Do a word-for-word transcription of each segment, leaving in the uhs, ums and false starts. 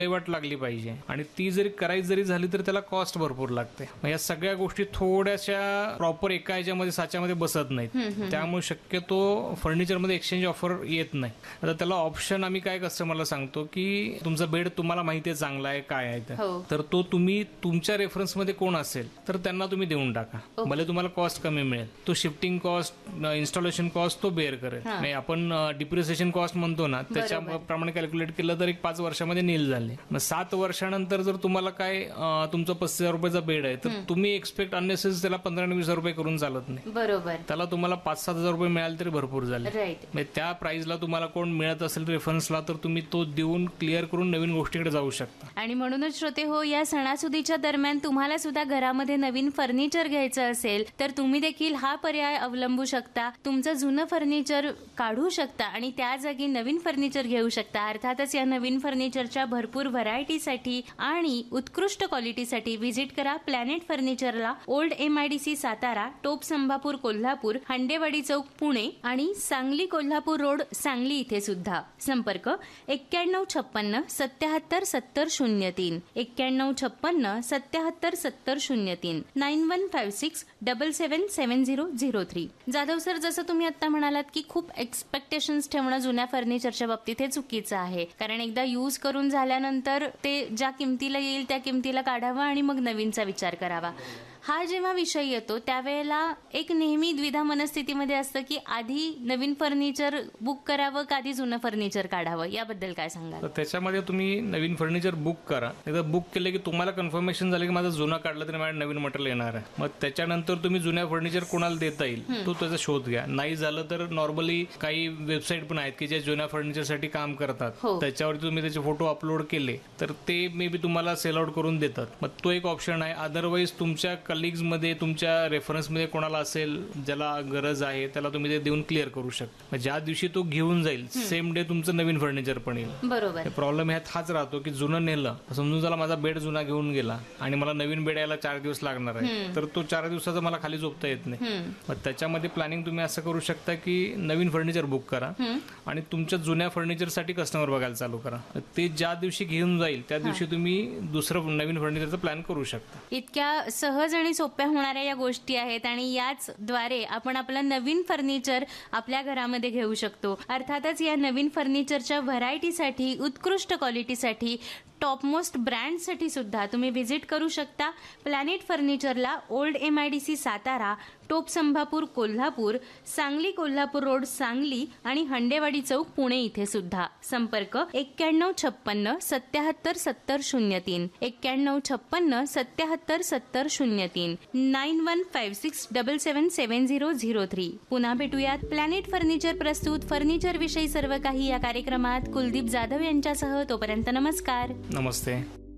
विल्हेवाट लागली पाहिजे आणि ती जरी करायची जरी झाली तर त्याला कॉस्ट भरपूर लागते. मग या सगळ्या गोष्टी थोड्याशा प्रॉपर एका ह्याच्यामध्ये साच्यामध्ये बसत नाहीत. त्यामुळे शक्यतो फर्निचरमध्ये एक्सचेंज ऑफर येत नाही. आता त्याला ऑप्शन आम्ही काय कस्टमरला सांगतो की तुमचा बेड तुम्हाला माहिती आहे चांगला आहे काय आहे ते. तर तो तुम्ही तुमच्या रेफरन्समध्ये कोण असेल तर त्यांना तुम्ही देऊन टाका. भले तुम्हाला कॉस्ट कमी मिळेल. तो शिफ्टिंग कॉस्ट, इन्स्टॉलेशन कॉस्ट तो बेअर करेल. नाही आपण डिप्रिसिएशन कॉस्ट म्हणतो ना त्याच्याप्रमाणे कॅल्क्युलेट केलं तर एक पाच वर्षामध्ये नील झाले. मग सात वर्षानंतर जर तुम्हाला काय तुमचा पस्तीस हजार रुपयाचा बेड आहे तर तुम्ही एक्सपेक्ट अननेसेसरी त्याला पंधरा आणि वीस हजार रुपये करून चालत नाही. बरोबर. त्याला तुम्हाला पाच सात हजार रुपये मिळाले तरी भरपूर झाले. म्हणजे त्या प्राइसला तुम्हाला कोण मिळत असेल रेफरन्सला तर तुम्ही तो देऊन क्लिअर करून नवीन गोष्टीकडे जाऊ शकता. आणि म्हणूनच श्रोते हो, या सणासुदीच्या दरम्यान तुम्हाला सुद्धा घरामध्ये नवीन फर्निचर घ्यायचं असेल तर तुम्ही देखील हा पर्याय अवलंबू शकता. तुमचं जुनं फर्निचर काढू शकता आणि त्या जागी नवीन फर्निचर घेऊ शकता. अर्थातच या नवीन फर्निचरच्या भरपूर व्हरायटीसाठी आणि उत्कृष्ट क्वालिटीसाठी व्हिजिट करा प्लॅनेट फर्निचरला. ओल्ड एमआयडीसी सातारा, टोप संभापूर कोल्हापूर, हंडेवाडी चौक पुणे आणि सांगली कोल्हापूर रोड सांगली इथे सुद्धा. संपर्क एक्क्याण्णव छप्पन्न सत्याहत्तर सत्तर शून्य तीन एक्क्याण्णव छप्पन्न सत्याहत्तर सत्तर शून्य तीन nine one five six double seven seven zero zero three. Jadhav sir, जसं तुम्ही आता म्हणालात की खूप एक्सपेक्टेशन्स ठेवणं जुन्या फर्निचरच्या बाबतीत हे चुकीचं आहे, कारण एकदा यूज करून झाल्यानंतर ते ज्या किमतीला येईल त्या किमतीला काढावं आणि मग नवीनचा विचार करावा. हा जेव्हा विषय येतो त्यावेळेला एक नेहमी द्विधा मनस्थितीमध्ये असतं की आधी नवीन फर्निचर बुक करावं का आधी जुनं फर्निचर काढावं, याबद्दल काय सांगाल? त्याच्यामध्ये तुम्ही नवीन फर्निचर बुक करा. एकदा बुक केलं की तुम्हाला कन्फर्मेशन झालं की माझं जुनं काढलं तरी माझ्या नवीन मटेरियल येणार आहे. मग त्याच्यानंतर तुम्ही जुन्या फर्निचर कोणाला देता येईल तो त्याचा शोध घ्या. नाही झालं तर नॉर्मली काही वेबसाईट पण आहेत की जे जुन्या फर्निचरसाठी काम करतात. त्याच्यावरती तुम्ही त्याचे फोटो अपलोड केले तर ते मे बी तुम्हाला सेल आउट करून देतात. मग तो एक ऑप्शन आहे. अदरवाईज तुमच्या कलिग्स मध्ये तुमच्या रेफरन्स मध्ये कोणाला असेल ज्याला गरज आहे त्याला तुम्ही ते देऊन क्लिअर करू शकता. ज्या दिवशी तो घेऊन जाईल सेम डे तुमचं नवीन फर्निचर पण येईल. बरोबर. प्रॉब्लेम ह्यात हाच राहतो की जुनं नेलं, समजून झाला माझा बेड जुना घेऊन गेला आणि मला नवीन बेड यायला चार दिवस लागणार आहे तर तो चार दिवसाचा मला खाली झोपता येत नाही. मग त्याच्यामध्ये प्लॅनिंग तुम्ही असं करू शकता की नवीन फर्निचर बुक करा आणि तुमच्या जुन्या फर्निचरसाठी कस्टमर बघायला चालू करा. ते ज्या दिवशी घेऊन जाईल त्या दिवशी तुम्ही दुसरं नवीन फर्निचरचा प्लॅन करू शकता. इतक्या सहज आणि सोप्या होणाऱ्या या गोष्टी आहेत आणि याच द्वारे आपण आपलं नवीन फर्निचर आपल्या घरामध्ये घेऊ शकतो. अर्थातच या नवीन फर्निचरच्या व्हरायटीसाठी, उत्कृष्ट क्वालिटीसाठी, टॉपमोस्ट ब्रँडसाठी सुद्धा तुम्ही व्हिजिट करू शकता प्लॅनेट फर्निचरला. ओल्ड एमआयडीसी सातारा, टोप संभापूर कोल्हापूर, सांगली कोल्हापूर रोड सांगली आणि हंडेवाडी चौक पुणे इथे सुद्धा. संपर्क एक्क्याण्णव छप्पन्न सत्याहत्तर सत्तर शून्य तीन एक्क्याण्णव छप्पन्न सत्याहत्तर सत्तर शून्य तीन nine one five six double seven seven zero zero three. पुन्हा भेटूयात प्लॅनेट फर्निचर प्रस्तुत फर्निचर विषयी सर्व काही या कार्यक्रमात कुलदीप जाधव यांच्यासह. तोपर्यंत नमस्कार. नमस्ते.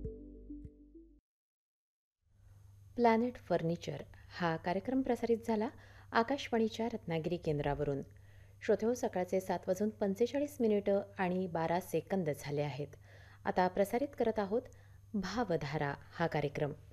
प्लॅनेट फर्निचर हा कार्यक्रम प्रसारित झाला आकाशवाणीच्या रत्नागिरी केंद्रावरून. श्रोतेहो, सकाळचे सात वाजून पंचेचाळीस मिनिटं आणि बारा सेकंद झाले आहेत. आता प्रसारित करत आहोत भावधारा हा कार्यक्रम.